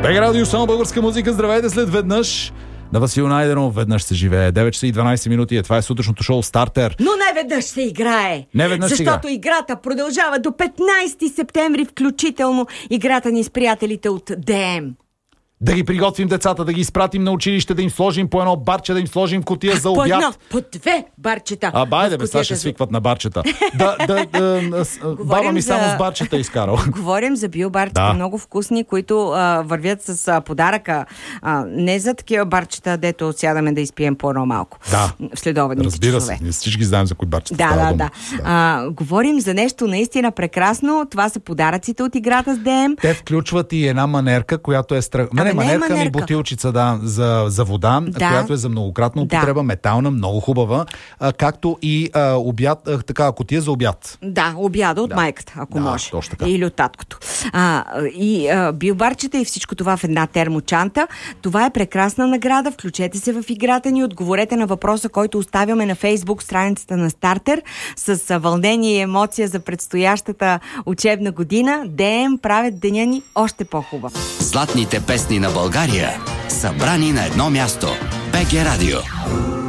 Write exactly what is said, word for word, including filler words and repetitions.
БГ Радио, само българска музика. Здравейте след веднъж. На Васил Найденов веднъж се живее. девет часа и дванайсет минути е. Това е сутрешното шоу Стартер. Но не веднъж се играе. Не веднъж Защото игра. играта продължава до петнайсети септември, включително играта ни с приятелите от ДМ. Да ги приготвим децата, да ги изпратим на училище, да им сложим по едно барче, да им сложим кутия за По обяд. едно, по две барчета. А, байде, бе, сега ще за- свикват на барчета. Да, да, да, с- баба ми за- само с барчета изкарал. Говорим за биобарчета, Да. много вкусни, които а, вървят с а, подаръка. А, не за такива барчета, дето сядаме да изпием по едно малко. Да. В следобедните Разбира часове. се, ние всички знаем за кои барчета Да, става да, дума. да. А, говорим за нещо наистина прекрасно. Това са подаръците от играта с ДМ. Те включват и една манерка, която е страх... Не, Абе, не, не е манерка, ми манерка. бутилчица, да, за, за вода, Да. която е за многократна употреба, Да. метална, много хубава, а, както и а, обяд, а, така, кутия за обяд. Да, обяда от Да. майката, ако Да, може. точно така. Или от таткото. А, и а, биобарчета и всичко това в една термочанта. Това е прекрасна награда. Включете се в играта ни, отговорете на въпроса, който оставяме на Фейсбук страницата на Стартер с а, вълнение и емоция за предстоящата учебна година. ДМ правят деня ни още по-хубав. Златните песни на България, събрани на едно място. БГ Радио.